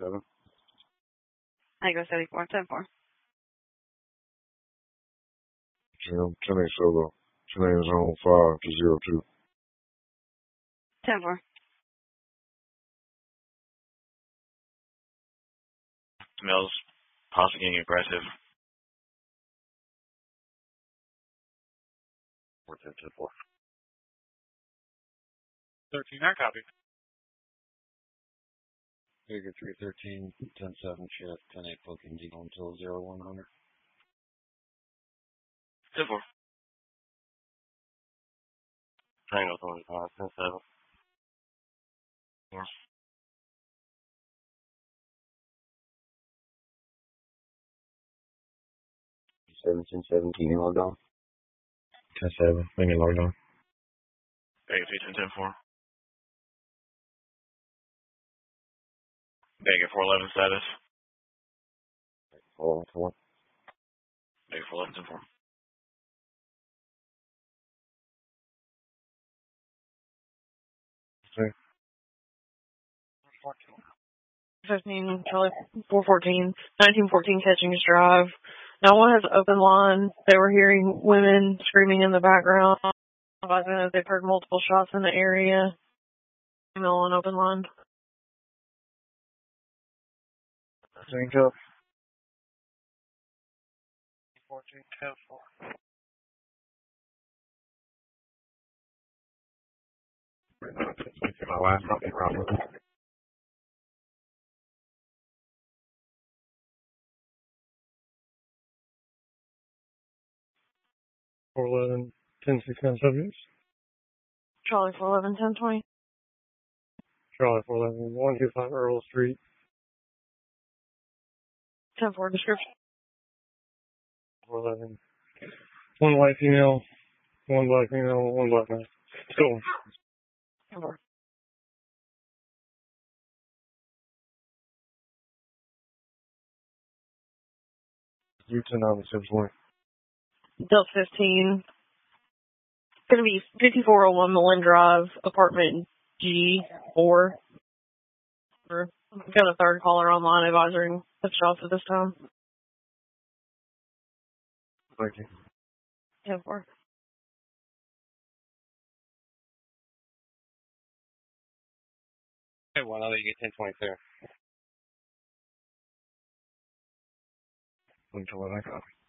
7. Tango 74, 10-4. 10-8 solo. 10-8 is on 5 to 02. 10-4. Males possibly getting aggressive. 4-10-4. 13, I copy. Figure 313, 10-7 shift, 10-8 booking, deal until 0100. 10-4. Triangle 25, 10-7. 4. 17-17, logged on. 10-7, making logged on. Baggage 10-4. Baggage 411 status. 4-1. Baggage 411 10-4. Okay. 15, Charlie 414, 1914 Catchings Drive. Now one has open line. They were hearing women screaming in the background. Advising that they've heard multiple shots in the area. Email on open line. Sync up. 14-10-4. My last fucking problem. $411, 10-6 subjects. Charlie 411, 1020. Charlie 411, 125 Earl Street. 10-4 description. 411, one white female, one black female, one black man. Cool. 10-4. You 10 on the 7 Delta 15. It's going to be 5401 Malin Drive, apartment G4. We've got a third caller online advising the shots at this time. Thank you. 10-4. Hey, well, now that you get 10-20 there. Until I copy.